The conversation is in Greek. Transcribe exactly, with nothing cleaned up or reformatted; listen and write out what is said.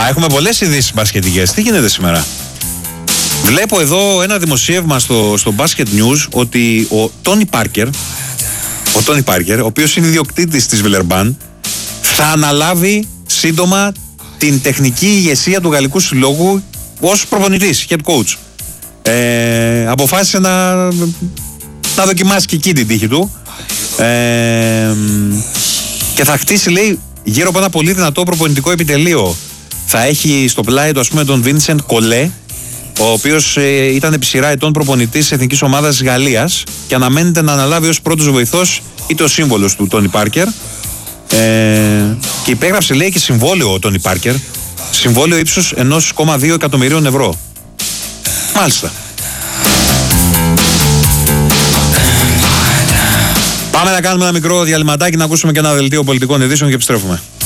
Α, έχουμε πολλές ειδήσεις μπασκετικές. Τι γίνεται σήμερα? Βλέπω εδώ ένα δημοσίευμα στο, στο Basket News ότι ο Τόνι Πάρκερ, ο Τόνι Πάρκερ, ο οποίος είναι ιδιοκτήτης της Βιλερμπάν, θα αναλάβει σύντομα την τεχνική ηγεσία του Γαλλικού Συλλόγου ως προπονητής, head coach. Ε, αποφάσισε να, να δοκιμάσει και εκεί την τύχη του. Ε, και θα χτίσει, λέει, γύρω από ένα πολύ δυνατό προπονητικό επιτελείο. Θα έχει στο πλάι του, ας πούμε, τον Βίνσεντ Κολέ, ο οποίος ε, ήταν επί σειρά ετών προπονητής της Εθνικής Ομάδας Γαλλίας και αναμένεται να αναλάβει ως πρώτος βοηθός είτε ο σύμβολος του Τόνι Πάρκερ. Ε, και υπέγραψε, λέει, και συμβόλαιο ο Τόνι Πάρκερ. Συμβόλαιο ύψους ενός κόμμα δύο εκατομμυρίων ευρώ. Μάλιστα. Πάμε να κάνουμε ένα μικρό διαλυματάκι, να ακούσουμε και ένα δελτίο πολιτικών ειδήσεων και επιστρέφουμε.